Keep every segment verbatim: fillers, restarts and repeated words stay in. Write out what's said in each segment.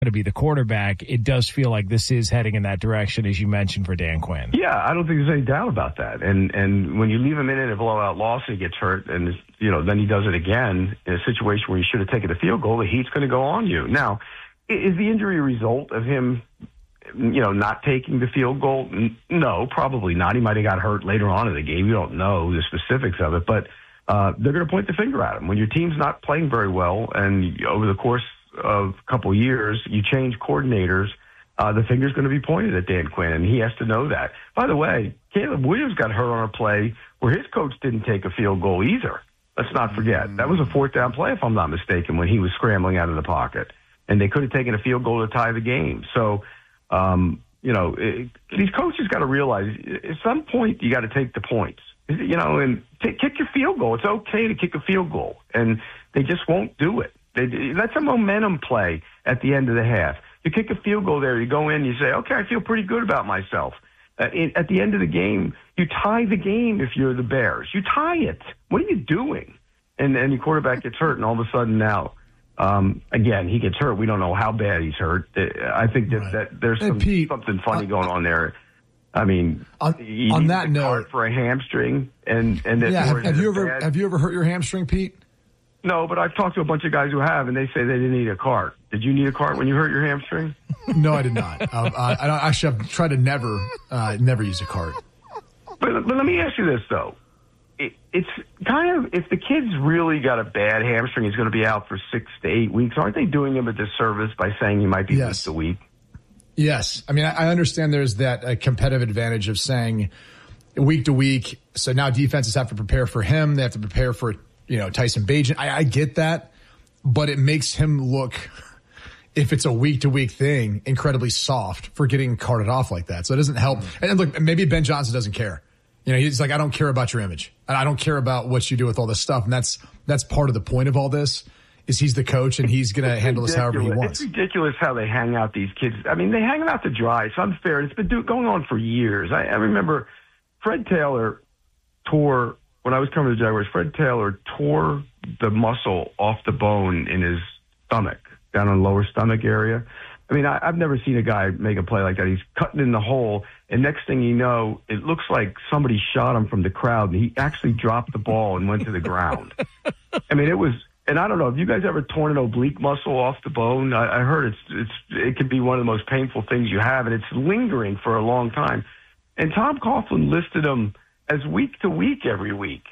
to be the quarterback, it does feel like this is heading in that direction, as you mentioned, for Dan Quinn. Yeah, I don't think there's any doubt about that. And and when you leave him in in a blowout loss, he gets hurt, and you know then he does it again in a situation where you should have taken a field goal. The heat's going to go on you. Now, is the injury a result of him, you know, not taking the field goal? No, probably not. He might have got hurt later on in the game. You don't know the specifics of it, but uh, they're going to point the finger at him when your team's not playing very well, and over the course of a couple years, you change coordinators, uh, the finger's going to be pointed at Dan Quinn, and he has to know that. By the way, Caleb Williams got hurt on a play where his coach didn't take a field goal either. Let's not forget. Mm-hmm. That was a fourth down play, if I'm not mistaken, when he was scrambling out of the pocket, and they could have taken a field goal to tie the game. So, um, you know, it, these coaches got to realize at some point you got to take the points, you know, and t- kick your field goal. It's okay to kick a field goal, and they just won't do it. That's a momentum play at the end of the half. You kick a field goal there, you go in, you say, okay, I feel pretty good about myself. Uh, in, at the end of the game, you tie the game if you're the Bears. You tie it. What are you doing? And, and your quarterback gets hurt, and all of a sudden now, um, again, he gets hurt. We don't know how bad he's hurt. I think that, right. that there's some, Pete, something funny uh, going on there. I mean, on, on that note, for a hamstring, and and yeah, have, have you ever bad. have you ever hurt your hamstring, Pete? No, but I've talked to a bunch of guys who have, and they say they didn't need a cart. Did you need a cart when you hurt your hamstring? No, I did not. uh, I, I actually have tried to never, uh, never use a cart. But, but let me ask you this though: it, it's kind of if the kid's really got a bad hamstring, he's going to be out for six to eight weeks. Aren't they doing him a disservice by saying he might be yes. week to week? Yes, I mean I understand there's that uh, competitive advantage of saying week to week. So now defenses have to prepare for him; they have to prepare for. You know, Tyson Bagent. I, I get that, but it makes him look, if it's a week-to-week thing, incredibly soft for getting carted off like that. So it doesn't help. Mm-hmm. And look, maybe Ben Johnson doesn't care. You know, he's like, I don't care about your image. And I don't care about what you do with all this stuff. And that's that's part of the point of all this, is he's the coach and he's going to handle this however he wants. It's ridiculous how they hang out these kids. I mean, they hang them out to dry. It's unfair. It's been do- going on for years. I, I remember Fred Taylor tore... When I was coming to the Jaguars, Fred Taylor tore the muscle off the bone in his stomach, down in the lower stomach area. I mean, I, I've never seen a guy make a play like that. He's cutting in the hole, and next thing you know, it looks like somebody shot him from the crowd, and he actually dropped the ball and went to the ground. I mean, it was, and I don't know, have you guys ever torn an oblique muscle off the bone? I, I heard it's, it's, it could be one of the most painful things you have, and it's lingering for a long time. And Tom Coughlin listed him as week to week every week.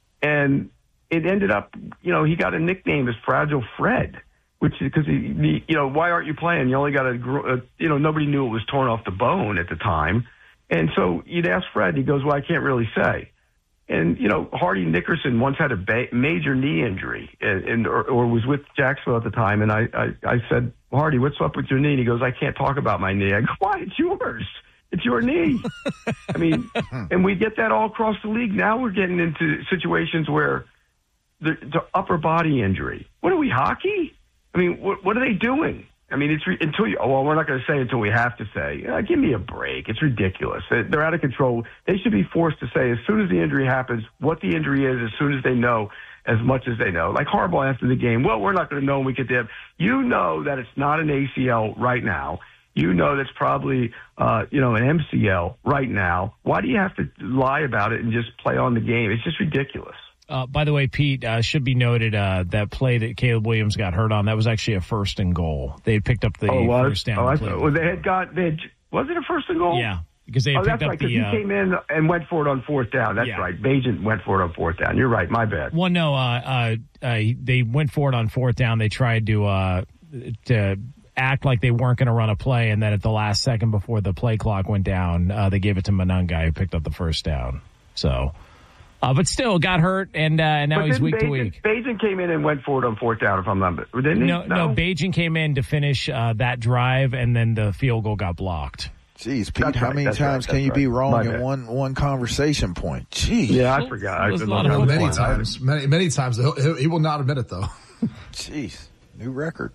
And it ended up, you know, he got a nickname as Fragile Fred, which is because, he, he, you know, why aren't you playing? You only got a, a, you know, nobody knew it was torn off the bone at the time. And so you'd ask Fred, he goes, well, I can't really say. And, you know, Hardy Nickerson once had a ba- major knee injury and, and or, or was with Jacksonville at the time. And I, I, I said, Hardy, what's up with your knee? And he goes, I can't talk about my knee. I go, why? It's yours. It's your knee. I mean, and we get that all across the league. Now we're getting into situations where the, the upper body injury. What are we, hockey? I mean, what, what are they doing? I mean, it's re- until you, well, we're not going to say until we have to say. Uh, give me a break. It's ridiculous. They, they're out of control. They should be forced to say as soon as the injury happens, what the injury is, as soon as they know, as much as they know. Like Harbaugh after the game, well, we're not going to know when we get there. You know that it's not an A C L right now. You know that's probably, uh, you know, an M C L right now. Why do you have to lie about it and just play on the game? It's just ridiculous. Uh, by the way, Pete, uh, should be noted uh, that play that Caleb Williams got hurt on, that was actually a first and goal. They had picked up the oh, first down. Oh, I thought, well, they had got, they had, was it a first and goal? Yeah, because they had oh, picked that's up right, the... because uh, he came in and went for it on fourth down. That's yeah. right. Bagent went for it on fourth down. You're right. My bad. Well, no, uh, uh, uh, they went for it on fourth down. They tried to... Uh, to act like they weren't going to run a play, and then at the last second before the play clock went down, uh, they gave it to Monangai, who picked up the first down. So, uh, but still got hurt, and, uh, and now but he's week Bagent, to week. Bagent came in and went for it on fourth down, if I'm not mistaken. Didn't he? No, no, no Bagent came in to finish uh, that drive, and then the field goal got blocked. Jeez, Pete, that's how right, many times right, can you right. be wrong My in bad. one one conversation point? Jeez. Yeah, I forgot. I well, many times. Many, many times. He'll, he will not admit it, though. Jeez. New record.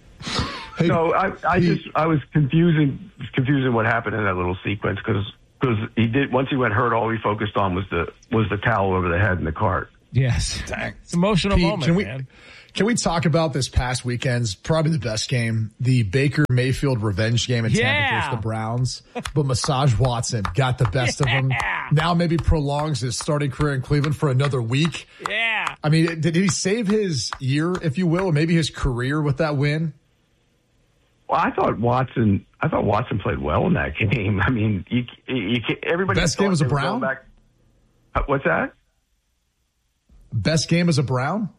Hey, no, I, I just I was confusing confusing what happened in that little sequence because because he did once he went hurt, all he focused on was the was the towel over the head in the cart. Yes, Dang. it's an emotional Pete, moment, can we, man. Can we talk about this past weekend's probably the best game, the Baker Mayfield revenge game in Yeah. Tampa versus the Browns? But Massage Watson got the best Yeah. of him. Now maybe prolongs his starting career in Cleveland for another week. Yeah. I mean, did he save his year, if you will, or maybe his career with that win? Well, I thought Watson. I thought Watson played well in that game. I mean, you, you, you everybody. Best game as a thought they were Brown? going back- Uh, What's that? Best game as a Brown?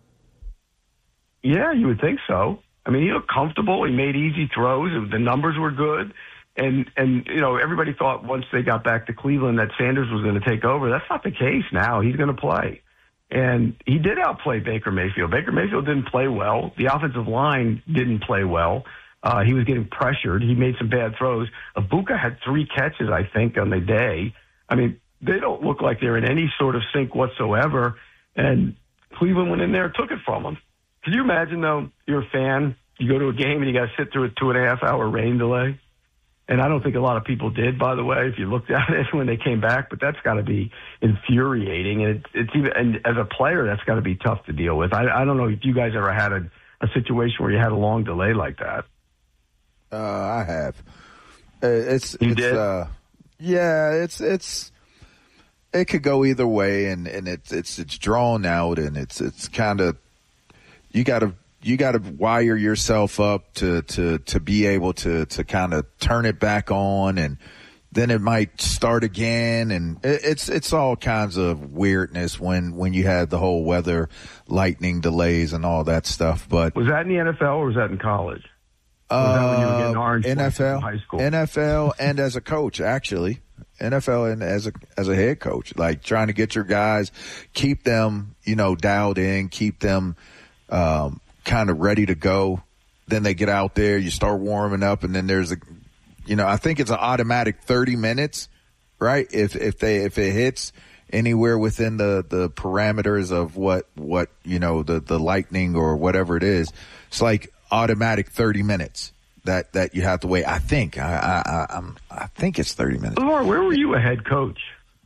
Yeah, you would think so. I mean, he looked comfortable. He made easy throws. The numbers were good. And, and you know, everybody thought once they got back to Cleveland that Sanders was going to take over. That's not the case now. He's going to play. And he did outplay Baker Mayfield. Baker Mayfield didn't play well. The offensive line didn't play well. Uh, he was getting pressured. He made some bad throws. Ibuka had three catches, I think, on the day. I mean, they don't look like they're in any sort of sync whatsoever. And Cleveland went in there and took it from them. Can you imagine, though, you're a fan, you go to a game and you got to sit through a two and a half hour rain delay? And I don't think a lot of people did, by the way, if you looked at it when they came back. But that's got to be infuriating. And it's, it's even, and as a player, that's got to be tough to deal with. I, I don't know if you guys ever had a, a situation where you had a long delay like that. Uh, I have. Uh, It's You it's did? uh yeah, it's it's it could go either way, and and it's it's it's drawn out, and it's it's kind of you got to you got to wire yourself up to to to be able to to kind of turn it back on, and then it might start again, and it, it's it's all kinds of weirdness when when you had the whole weather, lightning delays, and all that stuff. But Was that in the N F L or was that in college? Was that when you were getting orange Uh, N F L, in high school? N F L, and as a coach, actually, N F L and as a as a head coach, like trying to get your guys, keep them, you know, dialed in, keep them um, kind of ready to go. Then they get out there, you start warming up, and then there's a, you know, I think it's an automatic thirty minutes, right? If if they if it hits anywhere within the the parameters of what what you know the the lightning or whatever it is, it's like automatic thirty minutes that, that you have to wait. I think I, I, I, I'm, I think it's thirty minutes. Lamar, where were you a head coach?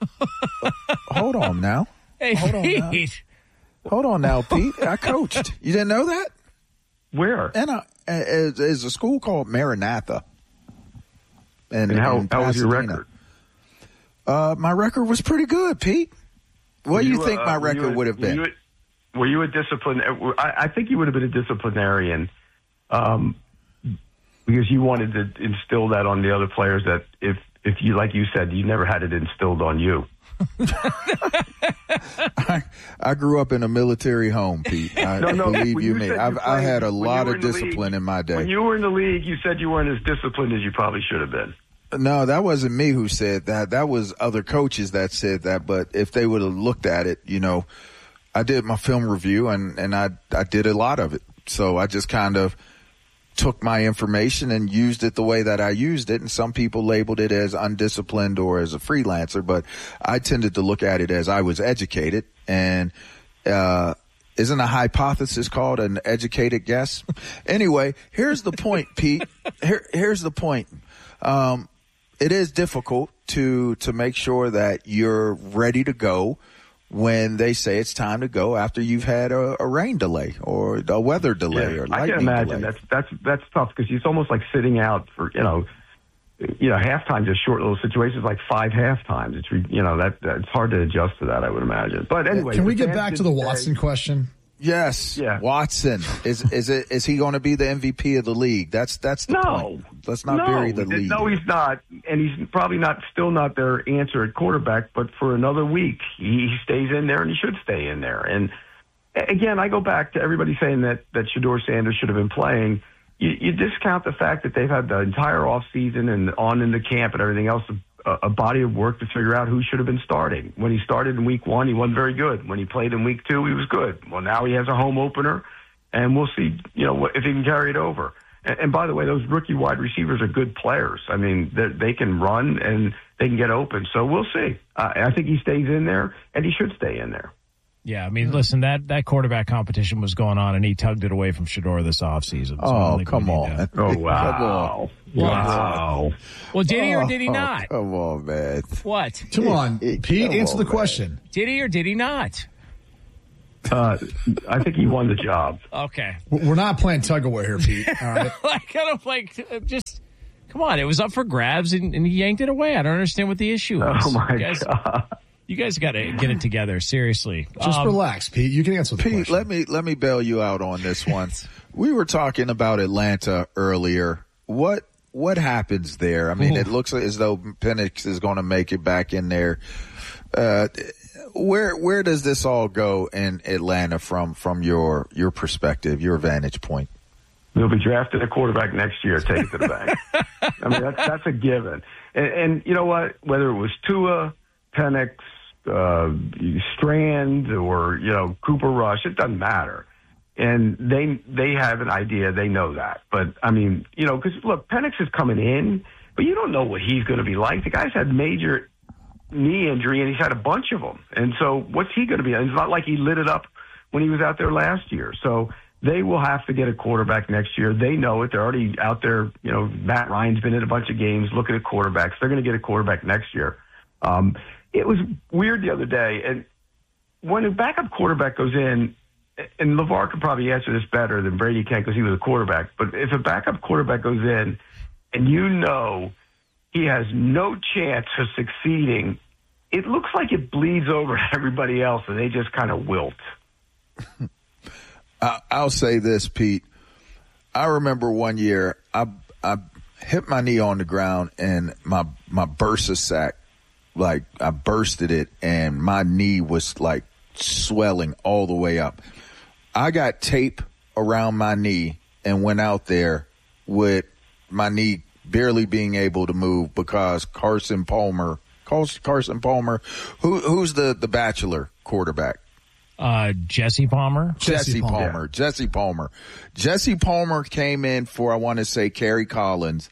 Hold on now. Hey, Hold on now. Pete. Hold on now, Pete. I coached. You didn't know that? Where? And I, is, is a school called Maranatha. And, And how, in how was your Pasadena. record? Uh, my record was pretty good, Pete. What Were do you uh, think my were you record a- would have were been? you a- Were you a discipline? I, I think you would have been a disciplinarian, um, because you wanted to instill that on the other players. That if if you, like you said, you never had it instilled on you. I, I grew up in a military home, Pete. I No, no. believe when you you me. said I've, you I played- had a when you lot were of in the discipline league- in my day. When you were in the league, you said you weren't as disciplined as you probably should have been. No, that wasn't me who said that. That was other coaches that said that. But if they would have looked at it, you know, I did my film review and, and I, I did a lot of it. So I just kind of took my information and used it the way that I used it. And some people labeled it as undisciplined or as a freelancer, but I tended to look at it as I was educated. And, uh, isn't a hypothesis called an educated guess? Anyway, here's the point, Pete. Here, here's the point. Um, it is difficult to, to make sure that you're ready to go when they say it's time to go after you've had a, a rain delay or a weather delay Yeah, or I lightning can imagine delay. that's that's that's tough because it's almost like sitting out for you know, you know, halftime, just short little situations like five half times. It's re- you know that it's hard to adjust to that. I would imagine. But anyway, Can we the get fans back to did the say- Watson question? Yes, Yeah. Watson is is it is he going to be the M V P of the league? That's that's the No, point. Let's not no, bury the th- lead. No, he's not, and he's probably not. Still not their answer at quarterback. But for another week, he he stays in there, and he should stay in there. And a- again, I go back to everybody saying that that Shedeur Sanders should have been playing. You, you discount the fact that they've had the entire off season and on into camp and everything else. A, a body of work to figure out who should have been starting. When he started in week one, he wasn't very good. When he played in week two, he was good. Well, now he has a home opener, and we'll see, you know, what, if he can carry it over. And, and by the way, those rookie wide receivers are good players. I mean, they, they can run and they can get open. So we'll see. Uh, I think he stays in there, and he should stay in there. Yeah, I mean, listen, that, that quarterback competition was going on, and he tugged it away from Shedeur this offseason. So I don't oh, think come we need on. to- Oh, Come on. wow. Wow. Well, did he or did he Oh, not? Come on, man. What? Come on, Hey, Pete, come answer on, the man. question. Did he or did he not? Uh, I think he won the job. Okay. We're not playing tug of war here, Pete. All right. Like, kind of like, just, come on. It was up for grabs, and, and he yanked it away. I don't understand what the issue is. Oh, my you guys, God. You guys got to get it together, seriously. Just um, relax, Pete. You can answer the Pete, question. let me let me bail you out on this one. We were talking about Atlanta earlier. What what happens there? I mean, Ooh. It looks as though Penix is going to make it back in there. Uh, where where does this all go in Atlanta from from your your perspective, your vantage point? They'll be drafting a quarterback next year. Take it to the bank. I mean, that's that's a given. And, and you know what? Whether it was Tua, Penix, uh, Strand, or, you know, Cooper Rush, it doesn't matter. And they they have an idea. They know that. But, I mean, you know, because, look, Penix is coming in, but you don't know what he's going to be like. The guy's had major knee injury, and he's had a bunch of them. And so what's he going to be? And it's not like he lit it up when he was out there last year. So they will have to get a quarterback next year. They know it. They're already out there. You know, Matt Ryan's been in a bunch of games looking at quarterbacks. They're going to get a quarterback next year. Um It was weird the other day, and when a backup quarterback goes in, and LeVar could probably answer this better than Brady can because he was a quarterback, but if a backup quarterback goes in and you know he has no chance of succeeding, it looks like it bleeds over to everybody else, and they just kind of wilt. I'll say this, Pete. I remember one year I I hit my knee on the ground, and my, my bursa sack, like I bursted it, and my knee was like swelling all the way up. I got tape around my knee and went out there with my knee barely being able to move because Carson Palmer, Carson Palmer, who, who's the, the Bachelor quarterback? Uh, Jesse Palmer. Jesse, Jesse Palmer. Palmer. Jesse Palmer. Jesse Palmer came in for, I want to say, Kerry Collins,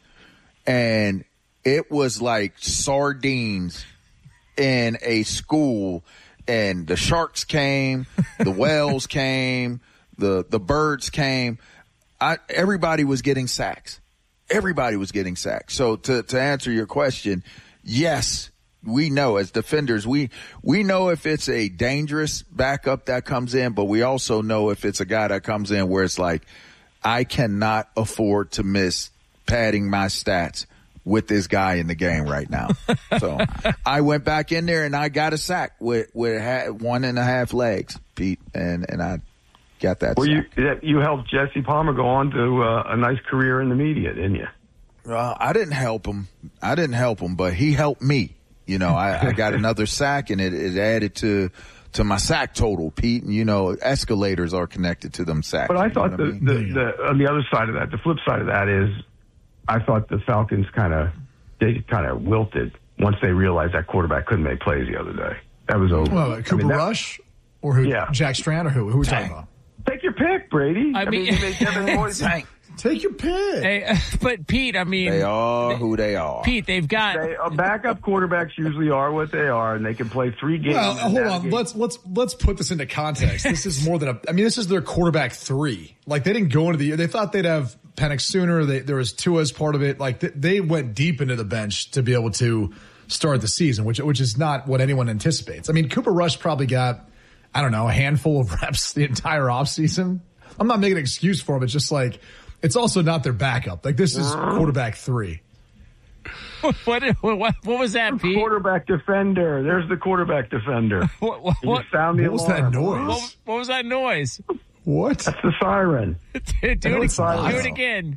and it was like sardines in a school, and the sharks came, the whales came, the the birds came. I, everybody was getting sacks. Everybody was getting sacks. So to, to answer your question, yes, we know as defenders, we we know if it's a dangerous backup that comes in, but we also know if it's a guy that comes in where it's like, I cannot afford to miss padding my stats with this guy in the game right now. So I went back in there and I got a sack with, with ha- one and a half legs, Pete, and, and I got that well, sack. You, you helped Jesse Palmer go on to uh, a nice career in the media, didn't you? Uh, I didn't help him. I didn't help him, but he helped me. You know, I, I got another sack, and it, it added to to my sack total, Pete. And, you know, escalators are connected to them sacks. But I thought the, I mean? the, the, on the other side of that, the flip side of that is, I thought the Falcons kind of they kind of wilted once they realized that quarterback couldn't make plays the other day. That was over. Well, Cooper I mean, that, Rush or who? Yeah. Jack Strand or who? Who are we talking about? Take your pick, Brady. I, I mean, mean Devin Lloyd. Take your pick. Hey, uh, but Pete, I mean, they are who they are. Pete, they've got they, uh, backup quarterbacks usually are what they are, and they can play three games. Well, hold on. Game. Let's let's let's put this into context. This is more than a. I mean, this is their quarterback three. Like they didn't go into the year. They thought they'd have Penix sooner. They, there was Tua as part of it. Like they, they went deep into the bench to be able to start the season, which which is not what anyone anticipates. I mean, Cooper Rush probably got, I don't know, a handful of reps the entire offseason. I'm not making an excuse for him. It's just like, it's also not their backup. Like this is quarterback three. What, what what was that, Pete? Quarterback defender. There's the quarterback defender. What, what, what, sound the what was alarm. that noise? What, what was that noise? What? That's the siren. do, it, do it again.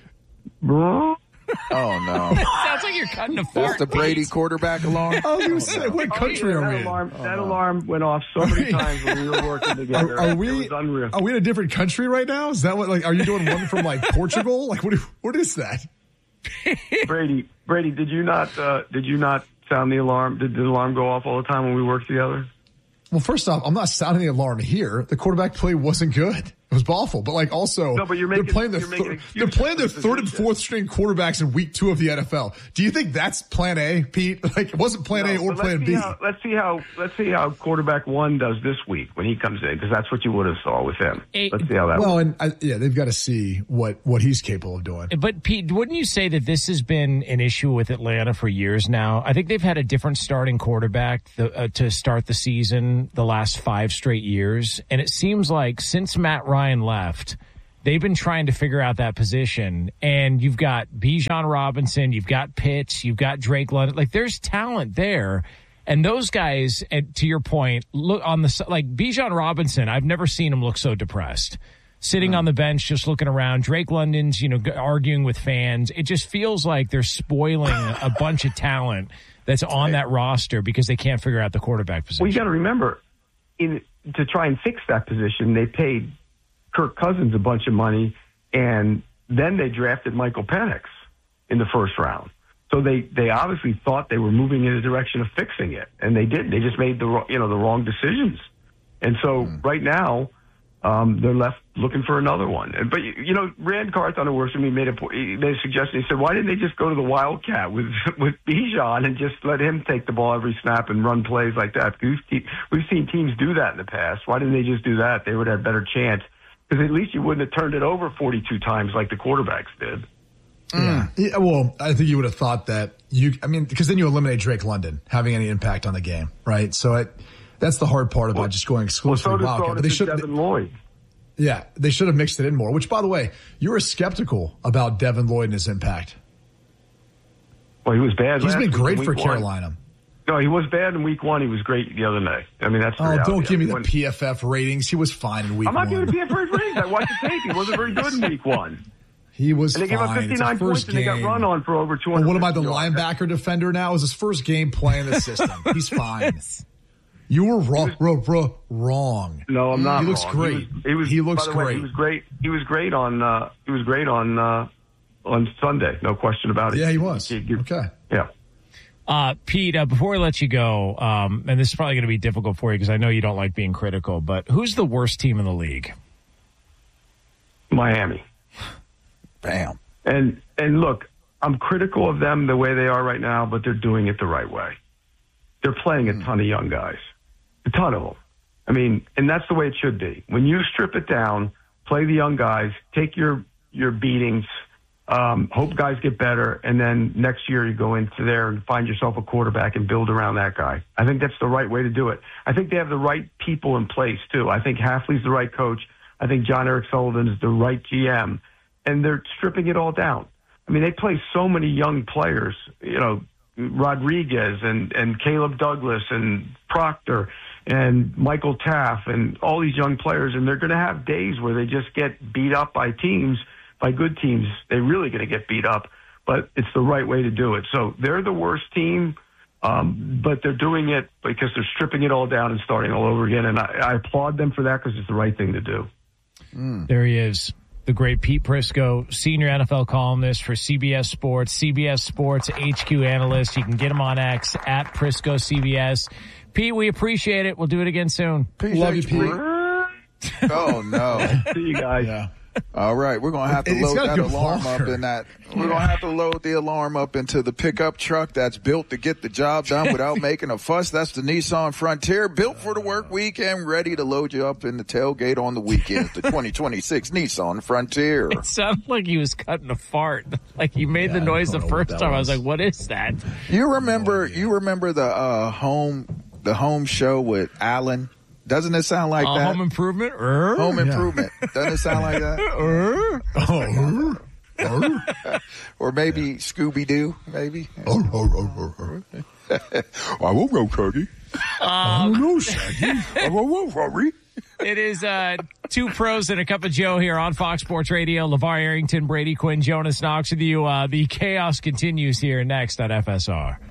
Oh, no. Sounds like you're cutting a fart. That's the Brady quarterback alarm? I was going to say, what country oh, yeah, are we that in? alarm, Oh, that no. alarm went off so many times when we were working together. Are, are we? It was unreal. Are we in a different country right now? Is that what? Like, are you doing one from like Portugal? Like, what? What is that? Brady, Brady, did you not? Uh, did you not sound the alarm? Did the alarm go off all the time when we worked together? Well, first off, I'm not sounding the alarm here. The quarterback play wasn't good. It was awful, but like also no, but you're making, they're playing their you're making th- they're playing their third and fourth string quarterbacks in week two of the N F L. Do you think that's plan A, Pete? Like it wasn't plan no, A or plan B. How, let's see how let's see how quarterback one does this week when he comes in, because that's what you would have saw with him. Hey, let's see how that. Well, works. and I, yeah, they've got to see what what he's capable of doing. But Pete, wouldn't you say that this has been an issue with Atlanta for years now? I think they've had a different starting quarterback the, uh, to start the season the last five straight years, and it seems like since Matt Ryan left, they've been trying to figure out that position. And you've got Bijan Robinson, you've got Pitts, you've got Drake London. Like there's talent there. And those guys, and to your point, look on the like Bijan Robinson. I've never seen him look so depressed, sitting on the bench, just looking around. Drake London's, you know, arguing with fans. It just feels like they're spoiling a bunch of talent that's on that roster because they can't figure out the quarterback position. Well, you got to remember, in to try and fix that position, they paid Kirk Cousins a bunch of money, and then they drafted Michael Penix in the first round. So they, they obviously thought they were moving in the direction of fixing it, and they didn't. They just made the you know the wrong decisions, and so mm. right now um, they're left looking for another one. But you know, Rand Carthon, who works with me, made a he made a suggestion. He said, "Why didn't they just go to the Wildcat with with Bijan and just let him take the ball every snap and run plays like that?" Because we've, we've seen teams do that in the past. Why didn't they just do that? They would have a better chance. Because at least you wouldn't have turned it over forty-two times like the quarterbacks did. Yeah. yeah. Well, I think you would have thought that you, I mean, because then you eliminate Drake London having any impact on the game, right? So it, that's the hard part about well, just going exclusively well, so Wildcat. But they should, Devin Lloyd. Yeah. They should have mixed it in more, which, by the way, you were skeptical about Devin Lloyd and his impact. Well, he was bad. He's been great for one. Carolina. No, he was bad in week one. He was great the other night. I mean, that's the Oh, reality. don't give me the when, P F F ratings. He was fine in week I'm not one. giving the P F F ratings. I watched the tape. He wasn't very good in week one. He was and they fine. gave up fifty-nine points and they got run on for over two hundred. Well, what am I, the linebacker defender now? It was his first game playing the system. He's fine. You were wrong. He was, wrong, wrong. No, I'm not. He looks wrong. great. He, was, he, was, he looks by the way, great. He was great. He was great on. Uh, he was great on uh, on Sunday. No question about it. Yeah, he was. He, he, okay. Yeah. Uh, Pete, uh, before we let you go, um, and this is probably going to be difficult for you because I know you don't like being critical, but who's the worst team in the league? Miami. Bam. And and look, I'm critical of them the way they are right now, but they're doing it the right way. They're playing a ton of young guys, a ton of them. I mean, and that's the way it should be. When you strip it down, play the young guys, take your your beatings, um, hope guys get better, and then next year you go into there and find yourself a quarterback and build around that guy. I think that's the right way to do it. I think they have the right people in place, too. I think Hafley's the right coach. I think John Eric Sullivan is the right G M, and they're stripping it all down. I mean, they play so many young players, you know, Rodriguez and, and Caleb Douglas and Proctor and Michael Taff and all these young players, and they're going to have days where they just get beat up by teams, by good teams. They're really going to get beat up, but it's the right way to do it. So they're the worst team, um, but they're doing it because they're stripping it all down and starting all over again, and I, I applaud them for that because it's the right thing to do. Mm. There he is. The great Pete Prisco, senior N F L columnist for C B S Sports, C B S Sports H Q analyst. You can get him on X at Prisco C B S. Pete, we appreciate it. We'll do it again soon. Appreciate Love you, Pete. Oh, no. See you guys. Yeah. All right, we're gonna have to it's load that alarm longer. up in that. We're gonna have to load the alarm up into the pickup truck that's built to get the job done without making a fuss. That's the Nissan Frontier, built for the work week and ready to load you up in the tailgate on the weekend. The twenty twenty-six Nissan Frontier. It sounded like he was cutting a fart. Like he made yeah, the noise the first time. Was. I was like, "What is that?" You remember? You remember the uh, home the home show with Alan? Doesn't it sound like uh, that? Home Improvement? Er? Home Improvement. Yeah. Doesn't it sound like that? Er? Oh, er? Or maybe Scooby-Doo, maybe? Oh, oh, oh, oh, oh. I won't go, Shaggy. Um, I don't know, Shaggy. I won't worry. It is uh, two pros and a cup of Joe here on Fox Sports Radio. LeVar Arrington, Brady Quinn, Jonas Knox with you. Uh, the chaos continues here next on F S R.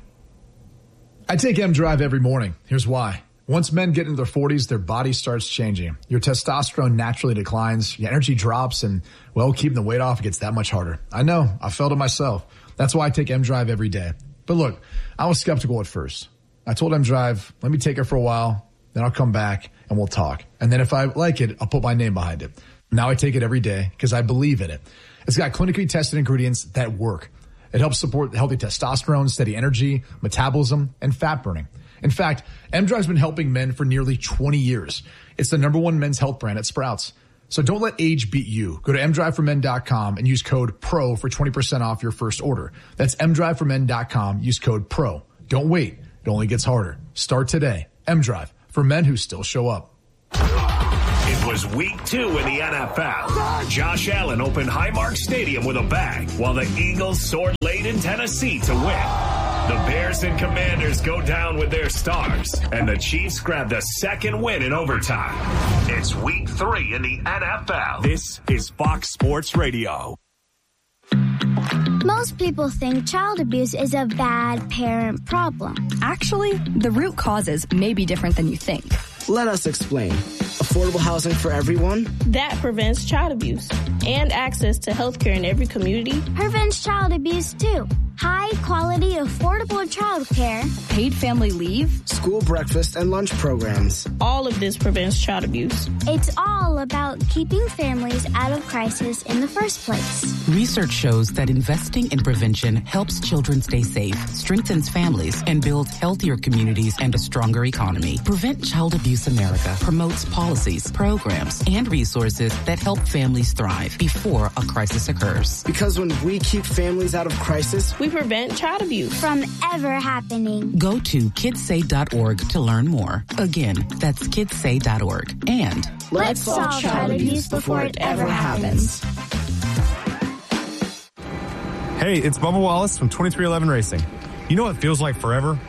I take M Drive every morning. Here's why. Once men get into their forties, their body starts changing. Your testosterone naturally declines, your energy drops, and, well, keeping the weight off gets that much harder. I know. I felt it myself. That's why I take M Drive every day. But look, I was skeptical at first. I told M Drive, let me take it for a while, then I'll come back and we'll talk. And then if I like it, I'll put my name behind it. Now I take it every day because I believe in it. It's got clinically tested ingredients that work. It helps support healthy testosterone, steady energy, metabolism, and fat burning. In fact, M-Drive's been helping men for nearly twenty years. It's the number one men's health brand at Sprouts. So don't let age beat you. Go to m drive for men dot com and use code PRO for twenty percent off your first order. That's m drive for men dot com. Use code PRO. Don't wait. It only gets harder. Start today. M-Drive, for men who still show up. It was week two in the N F L. Josh Allen opened Highmark Stadium with a bang, while the Eagles soared late in Tennessee to win. The Bears and Commanders go down with their stars, and the Chiefs grabbed a second win in overtime. It's week three in the N F L. This is Fox Sports Radio. Most people think child abuse is a bad parent problem. Actually, the root causes may be different than you think. Let us explain. Affordable housing for everyone? That prevents child abuse. And access to health care in every community. Prevents child abuse, too. High quality, affordable child care. Paid family leave. School breakfast and lunch programs. All of this prevents child abuse. It's all about keeping families out of crisis in the first place. Research shows that investing in prevention helps children stay safe, strengthens families, and builds healthier communities and a stronger economy. Prevent Child Abuse America promotes policies, programs, and resources that help families thrive before a crisis occurs. Because when we keep families out of crisis, we prevent child abuse from ever happening. Go to kids say dot org to learn more. Again, that's kids say dot org. And let's, let's solve child abuse before it ever happens. Hey, it's Bubba Wallace from twenty-three eleven Racing. You know what feels like forever?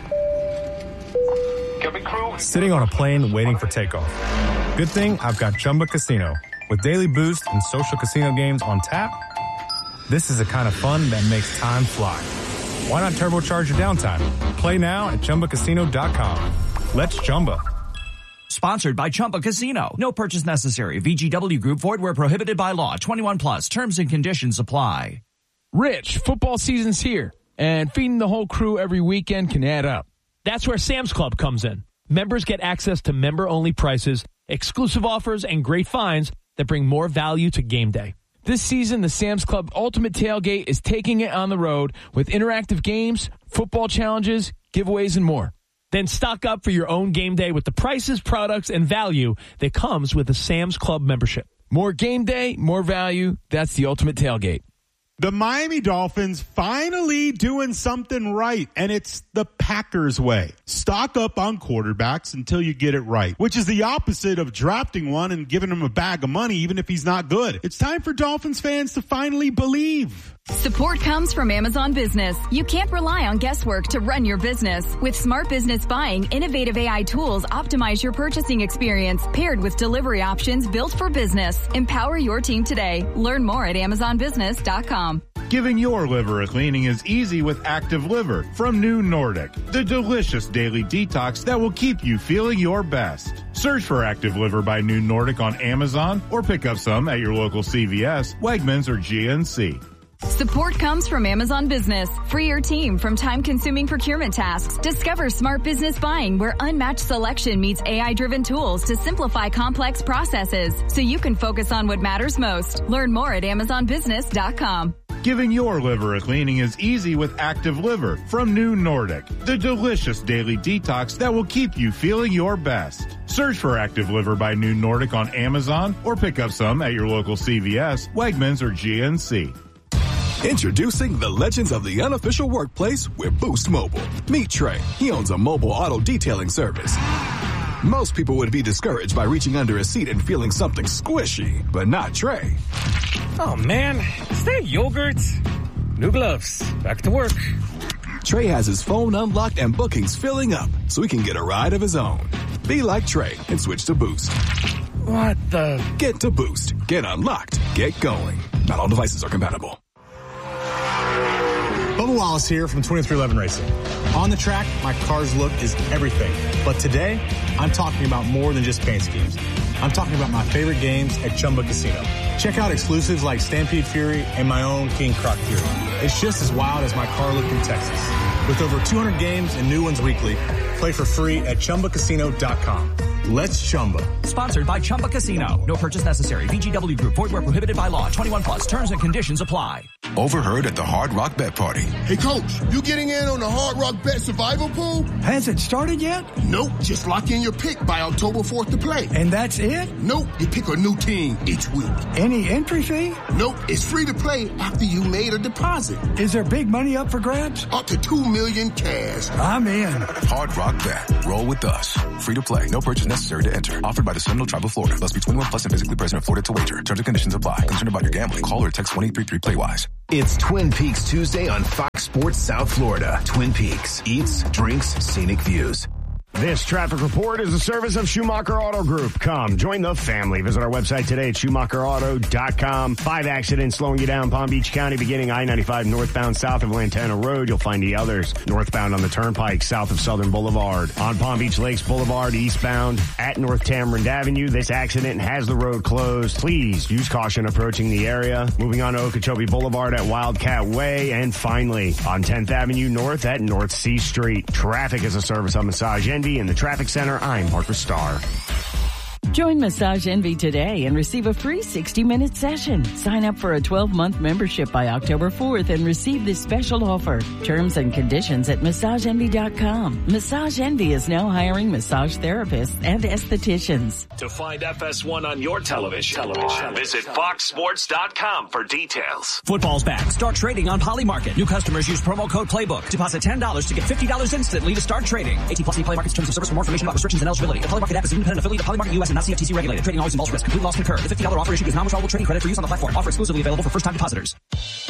Sitting on a plane waiting for takeoff. Good thing I've got Chumba Casino. With daily boost and social casino games on tap, this is the kind of fun that makes time fly. Why not turbocharge your downtime? Play now at chumba casino dot com. Let's Chumba. Sponsored by Chumba Casino. No purchase necessary. V G W Group. Void where prohibited by law. twenty-one plus. Terms and conditions apply. Rich, football season's here, and feeding the whole crew every weekend can add up. That's where Sam's Club comes in. Members get access to member-only prices, exclusive offers, and great finds that bring more value to game day. This season, the Sam's Club Ultimate Tailgate is taking it on the road with interactive games, football challenges, giveaways, and more. Then stock up for your own game day with the prices, products, and value that comes with a Sam's Club membership. More game day, more value. That's the Ultimate Tailgate. The Miami Dolphins finally doing something right, and it's the Packers way. Stock up on quarterbacks until you get it right, which is the opposite of drafting one and giving him a bag of money even if he's not good. It's time for Dolphins fans to finally believe. Support comes from Amazon Business. You can't rely on guesswork to run your business. With Smart Business Buying, innovative A I tools optimize your purchasing experience, paired with delivery options built for business. Empower your team today. Learn more at amazon business dot com. Giving your liver a cleaning is easy with Active Liver from New Nordic, the delicious daily detox that will keep you feeling your best. Search for Active Liver by New Nordic on Amazon or pick up some at your local C V S, Wegmans, or G N C. Support comes from Amazon Business. Free your team from time-consuming procurement tasks. Discover Smart Business Buying, where unmatched selection meets A I-driven tools to simplify complex processes, so you can focus on what matters most. Learn more at amazon business dot com. Giving your liver a cleaning is easy with Active Liver from New Nordic, the delicious daily detox that will keep you feeling your best. Search for Active Liver by New Nordic on Amazon or pick up some at your local C V S, Wegmans, or G N C. Introducing the legends of the unofficial workplace with Boost Mobile. Meet Trey. He owns a mobile auto detailing service. Most people would be discouraged by reaching under a seat and feeling something squishy, but not Trey. Oh man, is that yogurt? New gloves. Back to work. Trey has his phone unlocked and bookings filling up so he can get a ride of his own. Be like Trey and switch to Boost. What the? Get to Boost. Get unlocked. Get going. Not all devices are compatible. Bubba Wallace here from twenty-three eleven Racing. On the track, my car's look is everything. But today, I'm talking about more than just paint schemes. I'm talking about my favorite games at Chumba Casino. Check out exclusives like Stampede Fury and my own King Croc Fury. It's just as wild as my car look in Texas. With over two hundred games and new ones weekly, play for free at chumba casino dot com. Let's Chumba. Sponsored by Chumba Casino. No purchase necessary. V G W Group. Void where prohibited by law. twenty-one plus. Terms and conditions apply. Overheard at the Hard Rock Bet Party. Hey, Coach, you getting in on the Hard Rock Bet Survival Pool? Has it started yet? Nope. Just lock in your pick by October fourth to play. And that's it? Nope. You pick a new team each week. Any entry fee? Nope. It's free to play after you made a deposit. Is there big money up for grabs? Up to two million cash. I'm in. Hard Rock Bet. Roll with us. Free to play. No purchase necessary to enter. Offered by the Seminole Tribe of Florida. Must be twenty-one plus and physically present in Florida to wager. Terms and conditions apply. Concerned about your gambling? Call or text one eight three three play wise. It's Twin Peaks Tuesday on Fox Sports South Florida. Twin Peaks. Eats, drinks, scenic views. This traffic report is a service of Schumacher Auto Group. Come, join the family. Visit our website today at schumacher auto dot com. Five accidents slowing you down Palm Beach County, beginning I ninety-five northbound south of Lantana Road. You'll find the others northbound on the Turnpike south of Southern Boulevard. On Palm Beach Lakes Boulevard eastbound at North Tamarind Avenue. This accident has the road closed. Please use caution approaching the area. Moving on to Okeechobee Boulevard at Wildcat Way. And finally, on tenth Avenue North at North C Street. Traffic is a service of Massage Envy. In the Traffic Center, I'm Parker Starr. Join Massage Envy today and receive a free sixty minute session. Sign up for a twelve month membership by October fourth and receive this special offer. Terms and conditions at massage envy dot com. Massage Envy is now hiring massage therapists and estheticians. To find F S one on your television, television. visit fox sports dot com for details. Football's back. Start trading on Polymarket. New customers use promo code Playbook. Deposit ten dollars to get fifty dollars instantly to start trading. eighteen plus Polymarket's terms of service. For more information about restrictions and eligibility. The Polymarket app is an independent affiliate of Polymarket U S and not C F T C regulated. Trading always involves risk. Complete loss concurred. The fifty dollars offer issued is non-withdrawable trading credit for use on the platform. Offer exclusively available for first-time depositors.